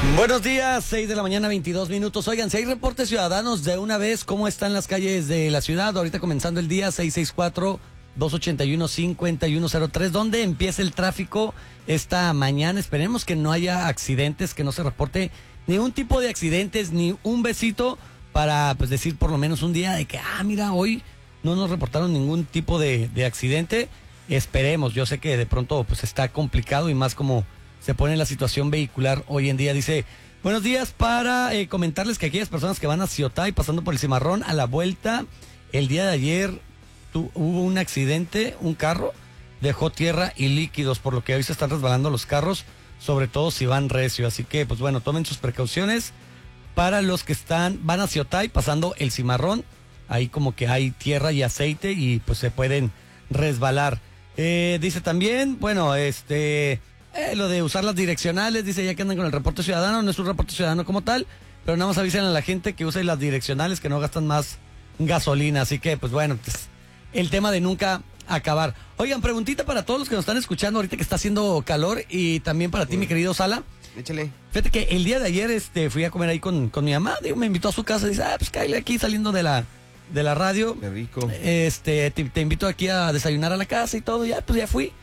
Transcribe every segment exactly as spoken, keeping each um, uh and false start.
Buenos días, seis de la mañana, veintidós minutos. Oigan, si hay reportes ciudadanos de una vez, ¿cómo están las calles de la ciudad? Ahorita comenzando el día, seis seis cuatro, dos ocho uno, cinco uno cero tres. ¿Dónde empieza el tráfico esta mañana? Esperemos que no haya accidentes, que no se reporte ni un tipo de accidentes, ni un besito para pues decir por lo menos un día de que, ah, mira, hoy no nos reportaron ningún tipo de, de accidente. Esperemos, yo sé que de pronto pues está complicado y más como se pone la situación vehicular hoy en día. Dice, buenos días, para eh, comentarles que aquellas personas que van a Ciotay pasando por el Cimarrón a la vuelta, el día de ayer tu, hubo un accidente, un carro dejó tierra y líquidos, por lo que hoy se están resbalando los carros, sobre todo si van recio. Así que, pues bueno, tomen sus precauciones para los que están, van a Ciotay pasando el Cimarrón, ahí como que hay tierra y aceite y pues se pueden resbalar. Eh, dice también, bueno, este... Eh, lo de usar las direccionales, dice ya que andan con el reporte ciudadano, no es un reporte ciudadano como tal, pero nada más avisen a la gente que use las direccionales, que no gastan más gasolina, así que pues bueno, pues, el tema de nunca acabar. Oigan, preguntita para todos los que nos están escuchando ahorita que está haciendo calor y también para ti, mi querido Sala. Échale. Fíjate que el día de ayer este, fui a comer ahí con, con mi mamá, digo, me invitó a su casa, dice, ah, pues cállate aquí saliendo de la, de la radio. Qué rico. Este, te, te invito aquí a desayunar a la casa y todo, ya, pues ya fui.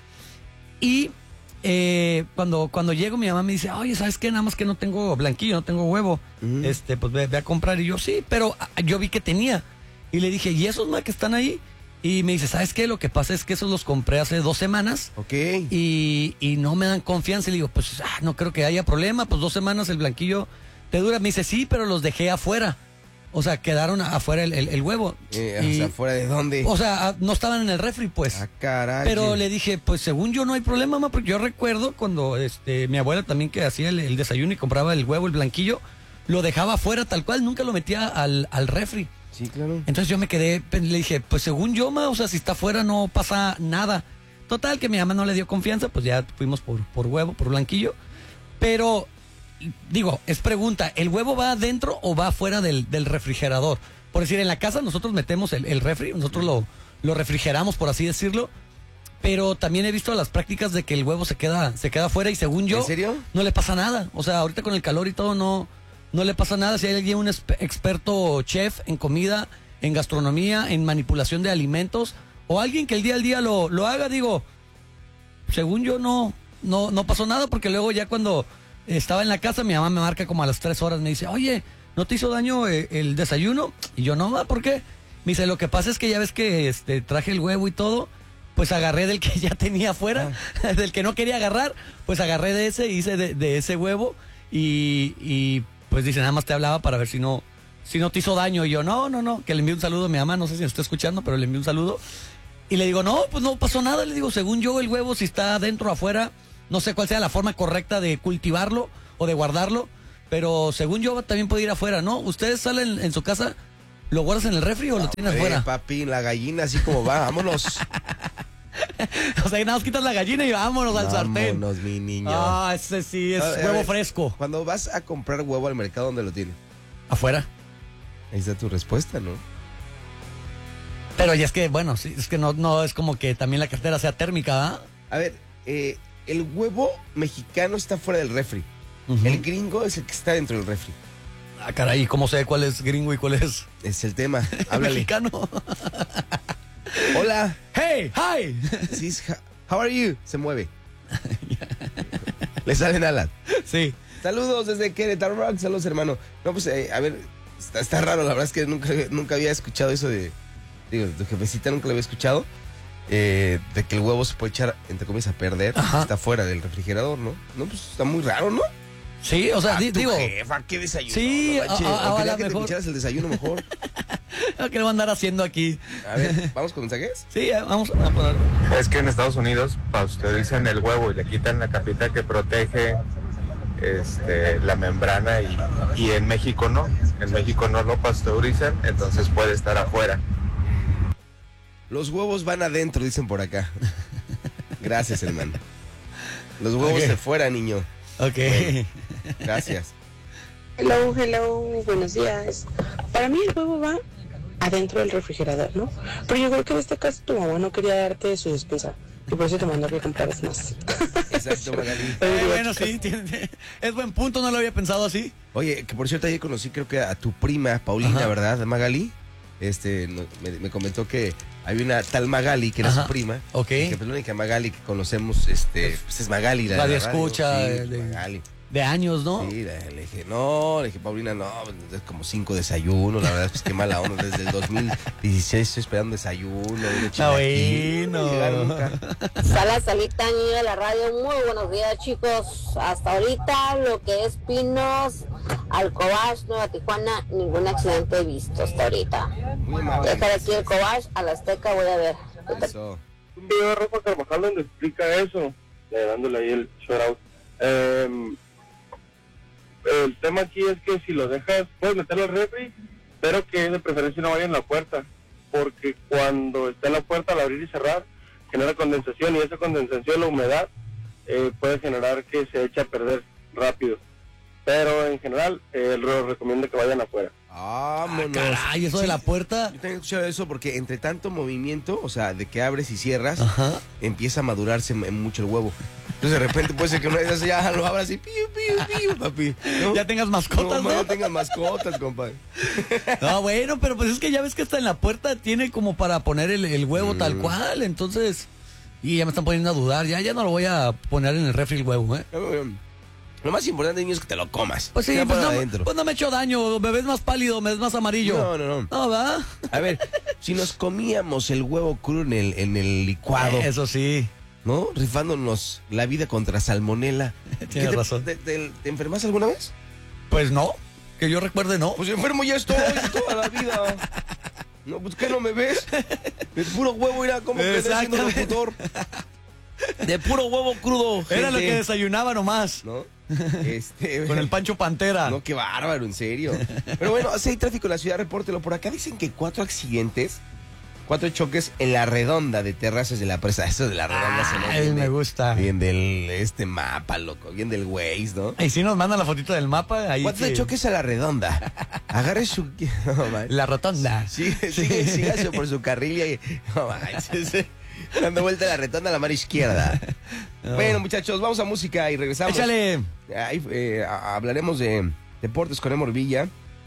Y... Eh, cuando cuando llego mi mamá me dice, oye, ¿sabes qué? Nada más que no tengo blanquillo, no tengo huevo. Uh-huh. Este, pues ve, ve a comprar. Y yo, sí, pero yo vi que tenía. Y le dije, ¿y esos más que están ahí? Y me dice, ¿sabes qué? Lo que pasa es que esos los compré hace dos semanas. Ok. Y, y no me dan confianza. Y le digo, pues ah, no creo que haya problema. Pues dos semanas el blanquillo te dura. Me dice, sí, pero los dejé afuera. O sea, quedaron afuera el, el, el huevo. Eh, y, o sea, ¿afuera de dónde? O sea, no estaban en el refri, pues. Ah, caray. Pero le dije, pues según yo no hay problema, mamá, porque yo recuerdo cuando este mi abuela también que hacía el, el desayuno y compraba el huevo, el blanquillo, lo dejaba afuera tal cual, nunca lo metía al, al refri. Sí, claro. Entonces yo me quedé, le dije, pues según yo, ma, o sea, si está afuera no pasa nada. Total, que mi mamá no le dio confianza, pues ya fuimos por, por huevo, por blanquillo. Pero... digo, es pregunta, ¿el huevo va adentro o va afuera del, del refrigerador? Por decir, en la casa nosotros metemos el, el refri, nosotros lo, lo refrigeramos, por así decirlo, pero también he visto las prácticas de que el huevo se queda, se queda afuera y según yo, ¿en serio? No le pasa nada. O sea, ahorita con el calor y todo no, no le pasa nada. Si hay alguien, un experto chef en comida, en gastronomía, en manipulación de alimentos, o alguien que el día al día lo, lo haga, digo, según yo no, no, no pasó nada, porque luego ya cuando... estaba en la casa, mi mamá me marca como a las tres horas, me dice, oye, ¿no te hizo daño eh, el desayuno? Y yo, no, ¿por qué? Me dice, lo que pasa es que ya ves que este, traje el huevo y todo, pues agarré del que ya tenía afuera, ah. del que no quería agarrar, pues agarré de ese, hice de, de ese huevo y, y pues dice, nada más te hablaba para ver si no, si no te hizo daño. Y yo, no, no, no, que le envío un saludo a mi mamá, no sé si me está escuchando, pero le envío un saludo. Y le digo, no, pues no pasó nada, le digo, según yo el huevo si está adentro o afuera, no sé cuál sea la forma correcta de cultivarlo o de guardarlo, pero según yo también puede ir afuera, ¿no? ¿Ustedes salen en su casa, lo guardas en el refri o no, lo tienes hombre, afuera? Papi, la gallina así como va, vámonos. O sea, nada más quitas la gallina y vámonos, vámonos al sartén. Vámonos, mi niño. Ah, ese sí es a, huevo a ver, fresco. Cuando vas a comprar huevo al mercado, ¿dónde lo tienes? Afuera. Ahí está tu respuesta, ¿no? Pero ya es que, bueno, sí, es que no, no es como que también la cartera sea térmica, ¿ah? A ver, eh... el huevo mexicano está fuera del refri. Uh-huh. El gringo es el que está dentro del refri. Ah, caray, ¿cómo sé cuál es gringo y cuál es? Es el tema. Háblale. Mexicano. Hola. Hey, hi. Sí, how are you? Se mueve. Le salen alas. Sí. Saludos desde Querétaro Rock. Saludos, hermano. No, pues, eh, a ver, está, está raro. La verdad es que nunca, nunca había escuchado eso de... Digo, tu jefecita nunca lo había escuchado. Eh, de que el huevo se puede echar, entre comillas, a perder. Ajá. Está fuera del refrigerador, ¿no? No, pues está muy raro, ¿no? Sí, o sea, ah, di, tu digo... jefa, ¿qué desayuno? Sí, no, a, a, o a quería que mejor. te echaras el desayuno mejor. ¿Qué le van a andar haciendo aquí? A ver, ¿vamos con mensajes? Sí, vamos a poner. Es que en Estados Unidos pasteurizan el huevo y le quitan la capita que protege este, la membrana y, y en México no. En México no lo pasteurizan, entonces puede estar afuera. Los huevos van adentro, dicen por acá. Gracias, hermano. Los huevos okay. de fuera, niño. Ok. Bueno, gracias. Hello, hello, buenos días. Para mí el huevo va adentro del refrigerador, ¿no? Pero yo creo que en este caso tu mamá no quería darte su despensa. Y por eso te mandó que compraras más. Exacto, Magali. Eh, bueno, sí, tiene- es buen punto, no lo había pensado así. Oye, que por cierto ayer conocí creo que a tu prima Paulina, Ajá. ¿verdad, Magali? Este, no- me, me comentó que había una tal Magali que era Ajá. su prima. Ok. Y que pues, la única Magali que conocemos, este, pues es Magali. La, Radio de la radio. escucha, Sí, de- Magali. De años, ¿no? Sí, le, le dije, no, le dije, Paulina, no, es como cinco desayunos, la verdad, pues qué mala onda, desde el dos mil dieciséis estoy esperando desayuno, uno chilaquil, bueno. no llegaron nunca. Sala Salita, niño de la radio, muy buenos días chicos. Hasta ahorita lo que es Pinos, Alcobash, Nueva Tijuana, ningún accidente visto hasta ahorita. Muy amable. Deja de aquí el Cobash, a la Azteca voy a ver. Eso. Un video de Rafa Carvajal donde explica eso, eh, dándole ahí el shout out. Eh, el tema aquí es que si lo dejas, puedes meterlo al refri, pero que de preferencia no vaya en la puerta, porque cuando está en la puerta al abrir y cerrar, genera condensación y esa condensación, la humedad, eh, puede generar que se eche a perder rápido. Pero en general, eh, lo recomiendo que vayan afuera. Vámonos. Caray, eso de la puerta. Yo también he escuchado eso porque entre tanto movimiento, o sea, de que abres y cierras, Ajá. empieza a madurarse m- mucho el huevo. Entonces de repente puede ser que una de esas ya lo abras y piu, piu, piu, papi. ¿no? Ya tengas mascotas, No, ¿no? no tengas mascotas, compadre. No, bueno, pero pues es que ya ves que hasta en la puerta tiene como para poner el, el huevo Mm. tal cual, entonces... Y ya me están poniendo a dudar, ya, ya no lo voy a poner en el refri el huevo, ¿eh? Lo más importante, niño, es que te lo comas. Pues sí, Ya pues para no, adentro. pues no me he hecho daño, me ves más pálido, me ves más amarillo. No, no, no. No, ¿va? A ver, si nos comíamos el huevo crudo en el, en el licuado, Eso sí. ¿no? Rifándonos la vida contra salmonela. Tienes ¿Qué te, razón. Te, te- te enfermas alguna vez? Pues no, que yo recuerde no. Pues enfermo ya estoy toda la vida. No, pues ¿qué no me ves? De puro huevo, mira cómo quedé siendo Exactamente. locutor. De puro huevo crudo. Era lo gente. que desayunaba nomás, ¿No? Este, con el Pancho Pantera. No, qué bárbaro, en serio. Pero bueno, si hay tráfico en la ciudad, repórtelo. Por acá dicen que cuatro accidentes, cuatro choques en la redonda de Terrazas de la Presa. Eso de la redonda se Ay, bien me de- gusta. Bien del este mapa, loco. Bien del Waze, ¿no? Y si nos mandan la fotito del mapa, ahí ¿Cuántos que- choques a la redonda? Agarre su... No, man. La rotonda. Sí, sigue, sígase por su carril y... No, manches. Dando vuelta a la retonda a la mano izquierda. No. Bueno, muchachos, vamos a música y regresamos. Échale. Ahí, eh, a- hablaremos de deportes con Emor Villa.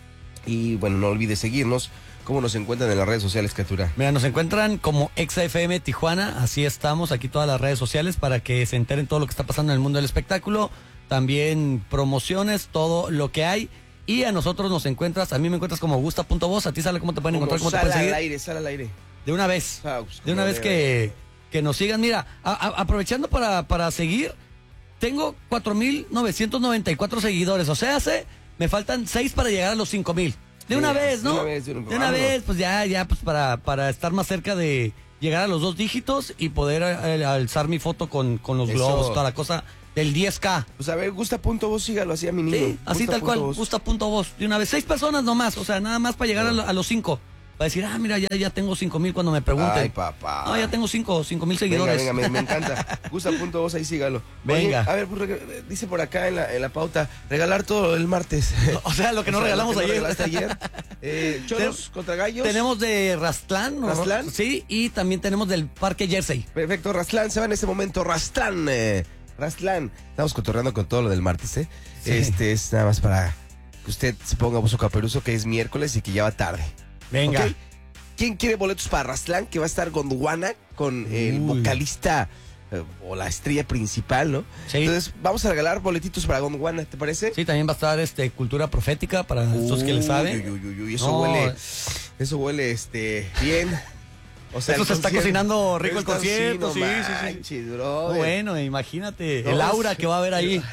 Y bueno, no olvides seguirnos. ¿Cómo nos encuentran en las redes sociales, criatura? Mira, nos encuentran como Exa F M Tijuana, así estamos, aquí todas las redes sociales para que se enteren todo lo que está pasando en el mundo del espectáculo, también promociones, todo lo que hay. Y a nosotros nos encuentras, a mí me encuentras como gusta.voz, a ti sale cómo te pueden encontrar, cómo te Sal pueden al seguir. aire, sal al aire. De una vez, Ah, pues, de una como vez debe. que, que nos sigan. Mira, a- a- aprovechando para, para seguir, tengo cuatro mil novecientos noventa y cuatro seguidores, o sea, hace, me faltan seis para llegar a los cinco mil. De una Sí, vez, de ¿no? una vez, de una- De una vámonos. vez, pues ya, ya, pues para, para estar más cerca de llegar a los dos dígitos y poder eh, alzar mi foto con, con los Eso. globos, toda la cosa del diez K. Pues a ver, gusta.voz, sígalo así a mi niño. Sí, así tal cual, Gusta.voz. gusta.voz. De una vez, seis personas nomás, o sea, nada más para llegar a, lo- a los cinco. Para decir, ah, mira, ya, ya tengo cinco mil cuando me pregunten. Ay, papá. No, ya tengo cinco, cinco mil Venga, seguidores. venga, me, me encanta. Gusta.voz, ahí sígalo. Venga. Oye, a ver, pues, reg- dice por acá en la, en la pauta, regalar todo el martes. O sea, lo que no O sea, regalamos lo que no ayer. regalaste ayer. Eh, choros Ten- contra gallos. Tenemos de Rastlán. ¿no? ¿Rastlán? Sí, y también tenemos del Parque Jersey. Perfecto, Rastlán, se va en este momento. Rastlán, eh, Rastlán. Estamos cotorreando con todo lo del martes, ¿eh? Sí. Este es nada más para que usted se ponga buzo caperuzo, que es miércoles y que ya va tarde. Venga. ¿Ok? ¿Quién quiere boletos para Rastlán? Que va a estar Gondwana con el Uy. vocalista eh, o la estrella principal, ¿no? Sí. Entonces, vamos a regalar boletitos para Gondwana, ¿te parece? Sí, también va a estar este cultura profética para estos que le saben. Uy, uy, uy, uy, eso No. huele, eso huele, este, bien. O sea, Eso el se está concierto- cocinando rico el Está así, concierto, no sí, sí, sí. manches, brother. Bueno, imagínate, No, el aura sí. que va a haber ahí.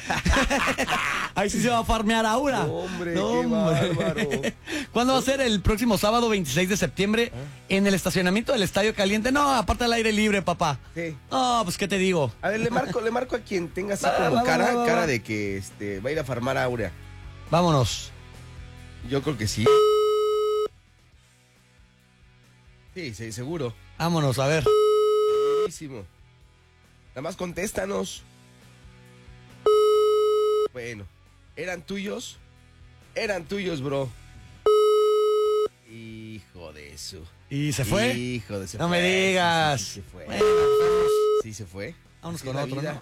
Ahí sí se va a farmear aura. No, hombre, No, qué hombre. bárbaro. ¿Cuándo va a ser? El próximo sábado veintiséis de septiembre en el estacionamiento del Estadio Caliente. No, aparte del aire libre, papá. Sí. No, pues qué te digo. A ver, le marco, le marco a quien tenga así Va, como va, cara, va, va, va. cara de que este va a ir a farmar a Aurea. Vámonos. Yo creo que sí. Sí, sí, seguro. Vámonos, a ver. Buenísimo. Nada más contéstanos. Bueno, ¿eran tuyos? Eran tuyos, bro. Hijo de eso. ¿Y se fue? Hijo de se No fue, me digas. sí, sí, sí, se fue. Bueno, pues, Sí, se fue. Vámonos Así con la otro, vida. ¿no?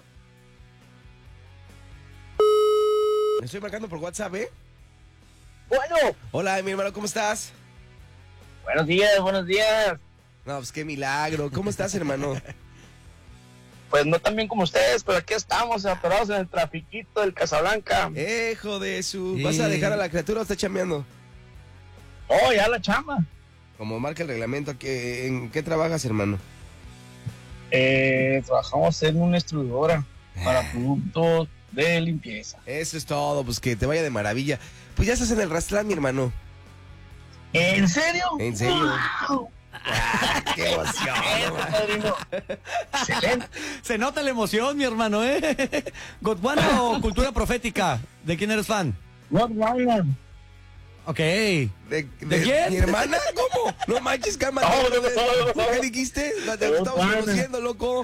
Me estoy marcando por WhatsApp, ¿eh? Bueno, Hola, mi hermano, ¿cómo estás? buenos días, buenos días. No, pues qué milagro. ¿Cómo estás, hermano? Pues no tan bien como ustedes, pero aquí estamos atorados en el trafiquito del Casablanca. Hijo de su... Sí. ¿Vas a dejar a la criatura o está chambeando? Oh, ya la chamba. Como marca el reglamento, ¿qué- ¿en qué trabajas, hermano? Eh, trabajamos en una distribuidora para productos de limpieza. Eso es todo, pues que te vaya de maravilla. Pues ya estás en el Rastlán, mi hermano. ¿En serio? ¿En serio? ¡Wow! ¡Qué emoción! Excelente, padrino. Excelente. Se nota la emoción, mi hermano, ¿eh? ¿Gondwana o cultura profética? ¿De quién eres fan? What Ryan? Ok. ¿De, ¿De quién? ¿Mi hermana? ¿Cómo? No manches, cálmate. No, no, no, no, no. ¿Qué dijiste? No, te No, estamos no. conociendo, loco.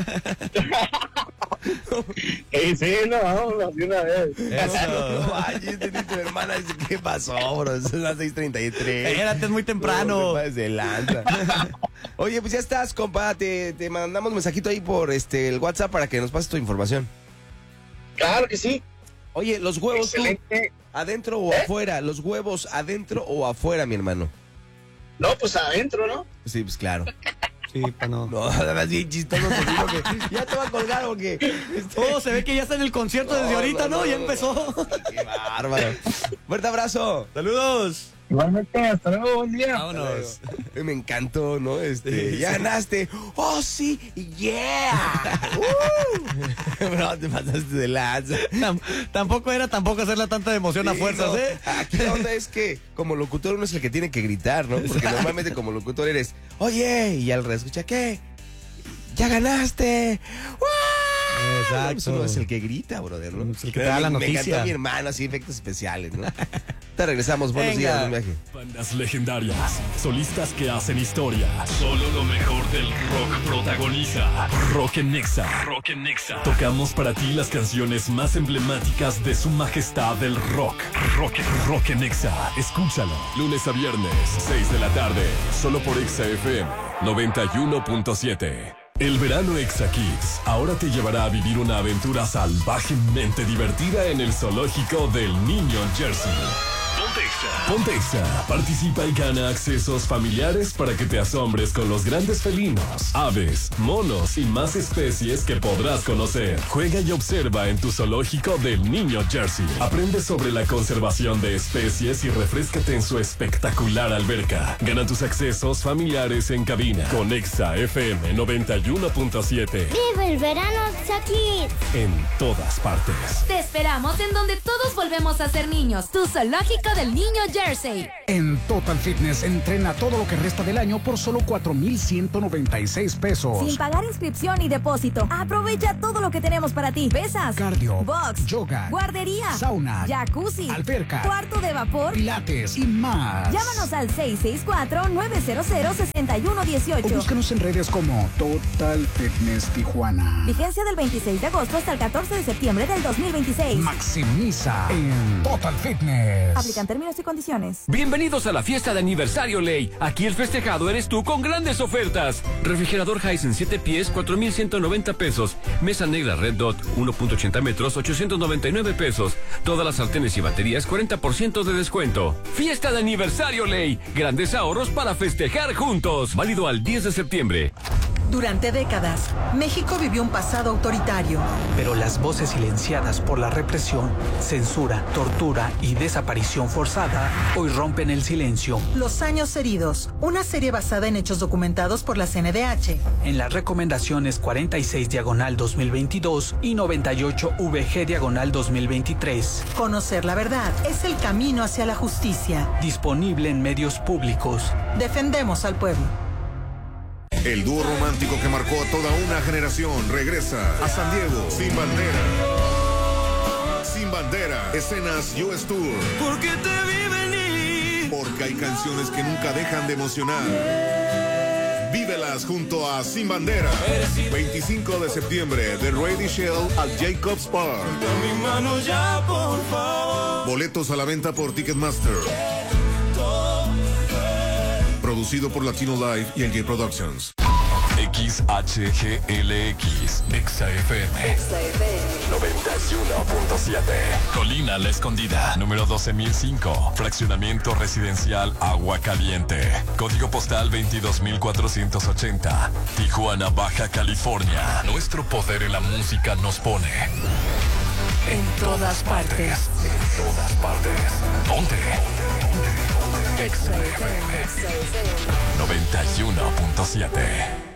Eh, sí, no, vámonos de una vez. No, no manches, tenés tu hermana. Dice, ¿qué pasó, bro? Son las seis treinta y tres. Espérate, es muy temprano. No, te pases de lanza. Oye, pues ya estás, compa. Te, te mandamos mensajito ahí por este el WhatsApp para que nos pases tu información. Claro que sí. Oye, los huevos, tú, Excelente. ¿adentro o ¿Eh? afuera? ¿Los huevos adentro o afuera, mi hermano? No, pues adentro, ¿no? Sí, pues claro. Sí, pa' no. No, además bien chistoso porque digo que ya te va a colgar porque... este, Oh, se ve que ya está en el concierto desde No, ahorita, no, ¿no? no, Ya no. empezó. Qué bárbaro. Fuerte abrazo. Saludos. Igualmente, hasta luego, buen día. Vámonos. Eh, Me encantó, ¿no? Este, Sí, ya sí. ganaste. Oh, sí, yeah. Uh. Bro, te pasaste de lanza. Tam- tampoco era tampoco hacerle tanta emoción a Sí, fuerzas, no. ¿eh? Aquí la onda es que como locutor uno es el que tiene que gritar, ¿no? Porque normalmente como locutor eres, oye, y al escucha, ¿qué? ¡Ya ganaste! ¡Wow! Exacto. Pues uno es el que grita, brother, ¿no? Es el que te da la Me- Me noticia. encantó mi hermano, así, efectos especiales, ¿no? Te regresamos, buenos Venga. días, buen viaje. Bandas legendarias, solistas que hacen historia. Solo lo mejor del rock protagoniza. Rock en Nexa. Rock en Nexa. Tocamos para ti las canciones más emblemáticas de su majestad del rock. Rock, rock en Nexa. Escúchalo. Lunes a viernes, seis de la tarde. Solo por Exa F M noventa y uno punto siete. El verano Exa Kids ahora te llevará a vivir una aventura salvajemente divertida en el zoológico del Niño Jersey. Ponte Exa, participa y gana accesos familiares para que te asombres con los grandes felinos, aves, monos y más especies que podrás conocer. Juega y observa en tu zoológico del Niño Jersey. Aprende sobre la conservación de especies y refréscate en su espectacular alberca. Gana tus accesos familiares en cabina con Exa F M noventa y uno punto siete ¡Viva el verano Exa Kids! en todas partes. Te esperamos en donde todos volvemos a ser niños. Tu zoológico del Niño Jersey. En Total Fitness entrena todo lo que resta del año por solo cuatro mil ciento noventa y seis pesos. Sin pagar inscripción y depósito. Aprovecha todo lo que tenemos para ti. Pesas, Cardio, box, yoga, guardería, sauna, jacuzzi, alberca, cuarto de vapor, pilates y más. Llámanos al seis seis cuatro, nueve cero cero, seis uno uno O ocho. búscanos en redes como Total Fitness Tijuana. Vigencia del veintiséis de agosto hasta el catorce de septiembre del dos mil veintiséis. Maximiza en Total Fitness. Aplican términos y condiciones. Bienvenidos a la fiesta de aniversario Ley. Aquí el festejado eres tú con grandes ofertas. Refrigerador Hisense siete pies, cuatro mil ciento noventa pesos. Mesa negra Red Dot, uno punto ochenta metros, ochocientos noventa y nueve pesos. Todas las sartenes y baterías, cuarenta por ciento de descuento. Fiesta de aniversario Ley. Grandes ahorros para festejar juntos. Válido al diez de septiembre. Durante décadas, México vivió un pasado autoritario. Pero las voces silenciadas por la represión, censura, tortura y desaparición forzada hoy rompen el silencio. Los años heridos, una serie basada en hechos documentados por la C N D H. En las recomendaciones cuarenta y seis diagonal dos mil veintidós y noventa y ocho V G diagonal dos mil veintitrés. Conocer la verdad es el camino hacia la justicia. Disponible en medios públicos. Defendemos al pueblo. El dúo romántico que marcó a toda una generación regresa a San Diego sin bandera. Sin bandera, escenas U S Tour. Porque te vi venir. Porque hay canciones que nunca dejan de emocionar. Vívelas junto a Sin Bandera. veinticinco de septiembre de Ready Shell al Jacobs Park. Mi mano ya, por favor. Boletos a la venta por Ticketmaster. Producido por Latino Live y L J Productions. X H G L X, Exa F M. noventa y uno punto siete. Colina La Escondida, número doce mil cinco. Fraccionamiento residencial Agua Caliente. Código postal veintidós mil cuatrocientos ochenta. Tijuana, Baja California. Nuestro poder en la música nos pone en todas partes. En todas partes. ¿Dónde? Exa F M noventa y uno punto siete.